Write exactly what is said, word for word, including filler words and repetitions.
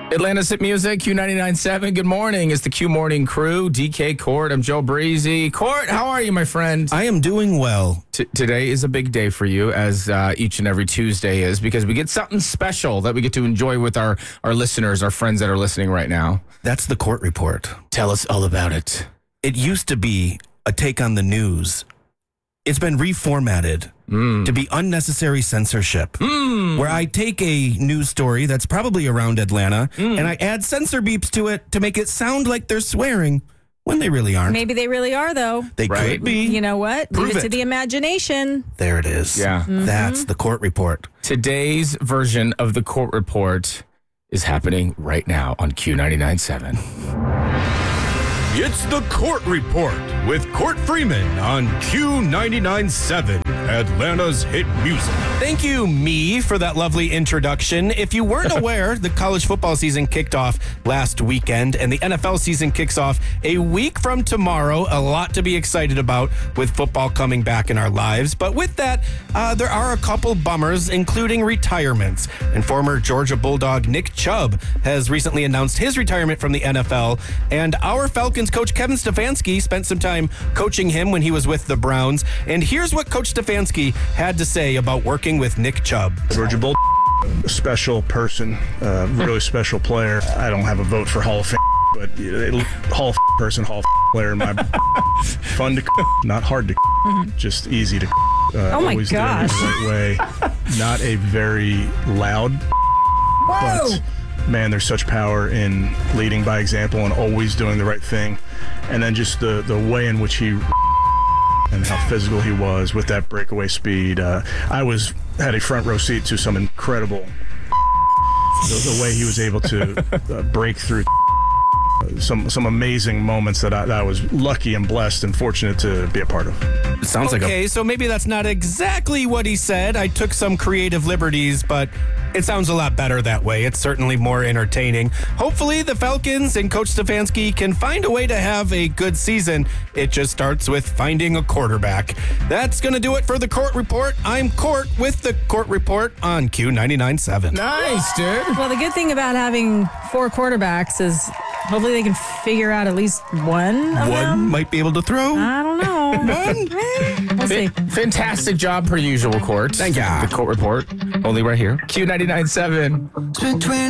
Atlanta's Hit Music, Q ninety-nine point seven. Good morning. It's the Q Morning Crew. D K Court. I'm Joe Breezy. Court, how are you, my friend? I am doing well. T- today is a big day for you, as uh, each and every Tuesday is, because we get something special that we get to enjoy with our, our listeners, our friends that are listening right now. That's the Court Report. Tell us all about it. It used to be a take on the news. It's been reformatted mm. to be unnecessary censorship, mm. where I take a news story that's probably around Atlanta mm. and I add censor beeps to it to make it sound like they're swearing when they really aren't. Maybe they really are, though. They right. could be. You know what? Prove Leave it, it to the imagination. There it is. Yeah. Mm-hmm. That's the Court Report. Today's version of the Court Report is happening right now on Q ninety-nine point seven. It's the Court Report with Court Freeman on Q ninety-nine point seven, Atlanta's Hit Music. Thank you, me, for that lovely introduction. If you weren't aware, the college football season kicked off last weekend, and the N F L season kicks off a week from tomorrow. A lot to be excited about with football coming back in our lives. But with that, uh, there are a couple bummers, including retirements. And former Georgia Bulldog Nick Chubb has recently announced his retirement from the N F L, and our Falcons coach Kevin Stefanski spent some time coaching him when he was with the Browns. And here's what Coach Stefanski had to say about working with Nick Chubb. Georgia Bull, a special person, a really special player. I don't have a vote for Hall of Fame, but uh, Hall of person, Hall of player in my fun to not hard to just easy to uh, oh my always gosh. doing it the right way. Not a very loud, Whoa. but man, there's such power in leading by example and always doing the right thing. And then just the, the way in which he and how physical he was with that breakaway speed. Uh, I was had a front row seat to some incredible, the, the way he was able to uh, break through some some amazing moments that I, that I was lucky and blessed and fortunate to be a part of. It sounds Okay, like a- so maybe that's not exactly what he said. I took some creative liberties, but it sounds a lot better that way. It's certainly more entertaining. Hopefully the Falcons and Coach Stefanski can find a way to have a good season. It just starts with finding a quarterback. That's going to do it for the Court Report. I'm Court with the Court Report on Q ninety-nine point seven. Nice, dude. Well, the good thing about having four quarterbacks is hopefully they can figure out at least one of One them. might be able to throw. I don't know. We'll see. Fa- Fantastic job per usual, Court. Thank ya. The Court Report, only right here. Q ninety-nine point seven.